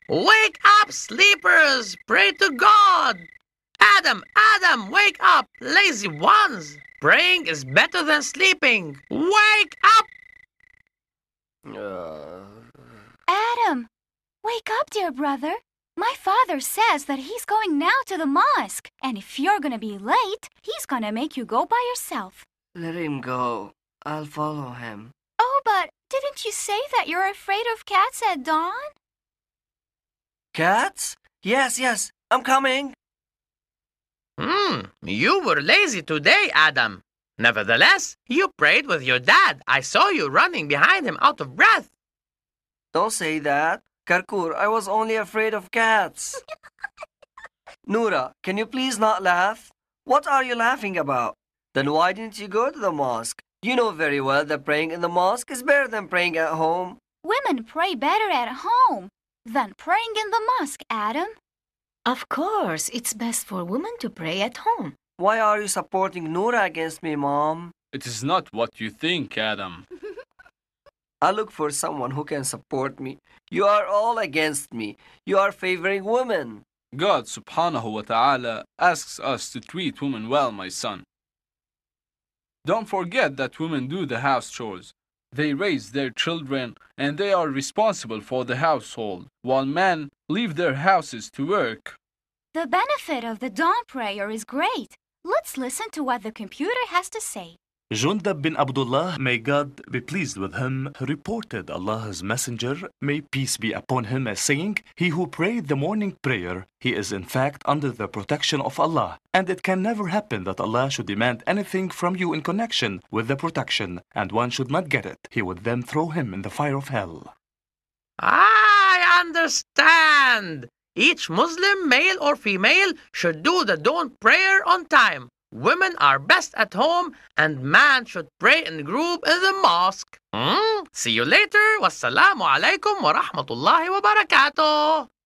Wake up, sleepers! Pray to God! Adam, Adam, wake up, lazy ones! Praying is better than sleeping. Wake up! Adam, wake up, dear brother. My father says that he's going now to the mosque, and if you're gonna be late, he's gonna make you go by yourself. Let him go. I'll follow him. Oh, but didn't you say that you're afraid of cats at dawn? Cats? Yes, I'm coming. You were lazy today, Adam. Nevertheless, you prayed with your dad. I saw you running behind him out of breath. Don't say that. Karkur, I was only afraid of cats. Noura, can you please not laugh? What are you laughing about? Then why didn't you go to the mosque? You know very well that praying in the mosque is better than praying at home. Women pray better at home than praying in the mosque, Adam. Of course, it's best for women to pray at home. Why are you supporting Noura against me, Mom? It is not what you think, Adam. I look for someone who can support me. You are all against me. You are favoring women. God subhanahu wa ta'ala asks us to treat women well, my son. Don't forget that women do the house chores. They raise their children and they are responsible for the household, while men leave their houses to work. The benefit of the dawn prayer is great. Let's listen to what the computer has to say. Jundab bin Abdullah, may God be pleased with him, reported Allah's messenger, may peace be upon him, as saying, he who prayed the morning prayer, he is in fact under the protection of Allah, and it can never happen that Allah should demand anything from you in connection with the protection, and one should not get it. He would then throw him in the fire of hell. I understand. Each Muslim, male or female, should do the dawn prayer on time. Women are best at home, and man should pray in group in the mosque. See you later. Wassalamu alaikum wa rahmatullahi wa barakatuh.